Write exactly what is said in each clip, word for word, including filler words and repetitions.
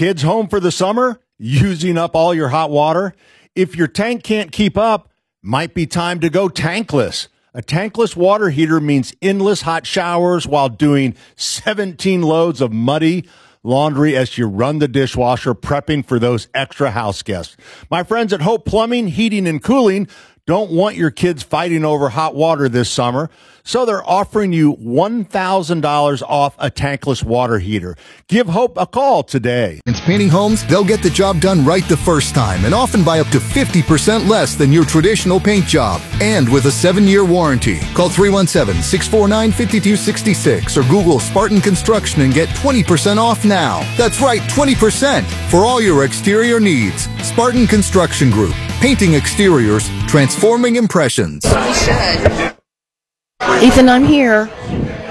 kids home for the summer? Using up all your hot water? If your tank can't keep up, might be time to go tankless. A tankless water heater means endless hot showers while doing seventeen loads of muddy laundry as you run the dishwasher, prepping for those extra house guests. My friends at Hope Plumbing, Heating, and Cooling don't want your kids fighting over hot water this summer, so they're offering you one thousand dollars off a tankless water heater. Give Hope a call today. In Painting Homes, they'll get the job done right the first time and often by up to fifty percent less than your traditional paint job. And with a seven-year warranty. Call three one seven, six four nine, five two six six or Google Spartan Construction and get twenty percent off now. That's right, twenty percent for all your exterior needs. Spartan Construction Group. Painting exteriors, transforming impressions. We should. Ethan, I'm here. Do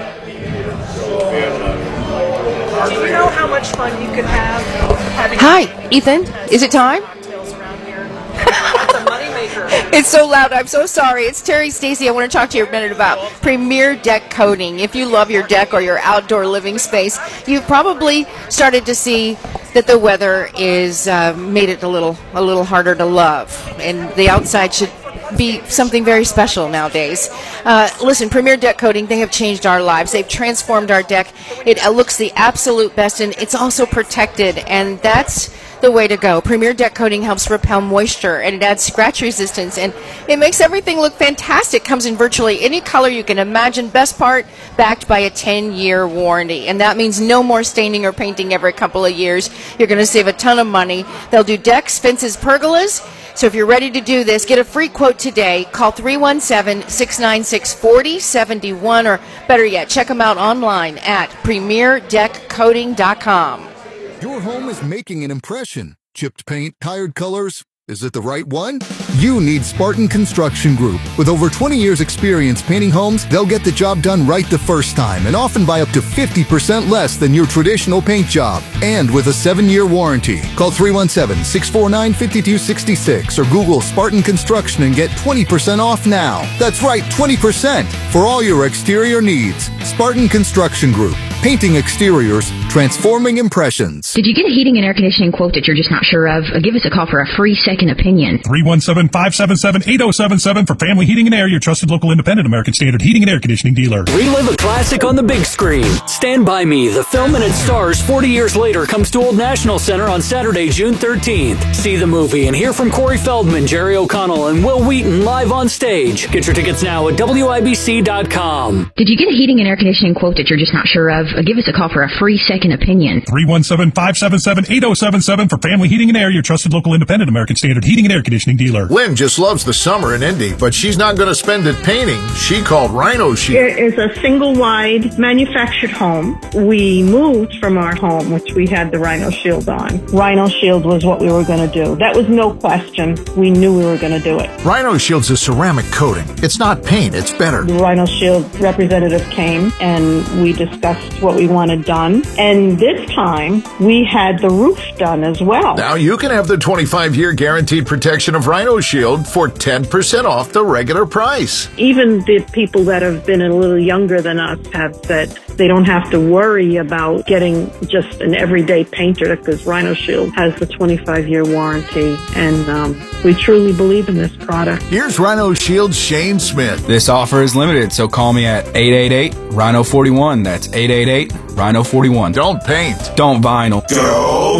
you know how much fun you could have having Hi, Ethan. Is it time? cocktails around here? It's a moneymaker. It's so loud. I'm so sorry. It's Terry Stacy. I want to talk to you a minute about Premier Deck Coating. If you love your deck or your outdoor living space, you've probably started to see that the weather is uh, made it a little a little harder to love, and the outside should be something very special nowadays. Uh, listen, Premier Deck Coating, they have changed our lives. They've transformed our deck. It uh, looks the absolute best, and it's also protected, and that's the way to go. Premier Deck Coating helps repel moisture, and it adds scratch resistance, and it makes everything look fantastic. Comes in virtually any color you can imagine. Best part, backed by a ten-year warranty, and that means no more staining or painting every couple of years. You're going to save a ton of money. They'll do decks, fences, pergolas. So if you're ready to do this, get a free quote today. Call three one seven, six nine six, four zero seven one, or better yet, check them out online at premier deck coating dot com. Your home is making an impression. Chipped paint, tired colors. Is it the right one? You need Spartan Construction Group. With over twenty years experience painting homes, they'll get the job done right the first time and often by up to fifty percent less than your traditional paint job. And with a seven-year warranty. Call three one seven, six four nine, five two six six or Google Spartan Construction and get twenty percent off now. That's right, twenty percent for all your exterior needs. Spartan Construction Group. Painting exteriors, transforming impressions. Did you get a heating and air conditioning quote that you're just not sure of? Uh, give us a call for a free second opinion. three one seven, five seven seven, eight zero seven seven for Family Heating and Air, your trusted local independent American Standard heating and air conditioning dealer. Relive a classic on the big screen. Stand By Me, the film and its stars forty years later, comes to Old National Center on Saturday, June thirteenth. See the movie and hear from Corey Feldman, Jerry O'Connell, and Will Wheaton live on stage. Get your tickets now at W I B C dot com. Did you get a heating and air conditioning quote that you're just not sure of? Uh, give us a call for a free second opinion. three one seven, five seven seven, eight zero seven seven for Family Heating and Air, your trusted local independent American Standard heating and air conditioning dealer. Lynn just loves the summer in Indy, but she's not going to spend it painting. She called Rhino Shield. It is a single-wide manufactured home. We moved from our home, which we had the Rhino Shield on. Rhino Shield was what we were going to do. That was no question. We knew we were going to do it. Rhino Shield's a ceramic coating. It's not paint, it's better. The Rhino Shield representative came and we discussed what we wanted done. And this time, we had the roof done as well. Now you can have the twenty-five-year guaranteed protection of Rhino Shield for ten percent off the regular price. Even the people that have been a little younger than us have said they don't have to worry about getting just an everyday painter because Rhino Shield has the twenty-five-year warranty. And um, we truly believe in this product. Here's Rhino Shield's Shane Smith. This offer is limited, so call me at eight eight eight, Rhino four one. That's eight eight eight, Rhino four one. Don't paint. Don't vinyl. Go